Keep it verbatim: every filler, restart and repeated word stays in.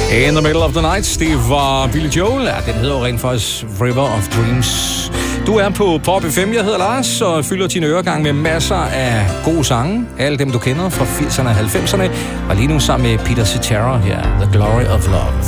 In the Middle of the Night, det var Billy Joel. Ja, den hedder jo rent faktisk River of Dreams. Du er på Pop F M, jeg hedder Lars, og fylder dine øregang med masser af gode sange. Alle dem, du kender fra firserne og halvfemserne. Og lige nu sammen med Peter Cetera her, The Glory of Love.